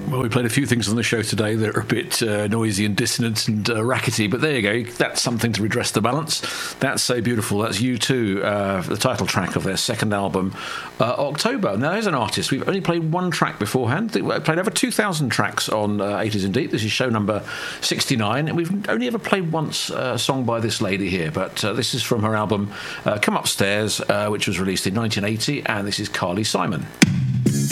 Well, we played a few things on the show today that are a bit noisy and dissonant and rackety, but there you go. That's something to redress the balance. That's So Beautiful. That's U2, the title track of their second album, October. Now, there's an artist. We've only played one track beforehand. We played over 2,000 tracks on 80s and Deep. This is show number 69, and we've only ever played once a song by this lady here, but this is from her album Come Upstairs, which was released in 1980, and this is Carly Simon.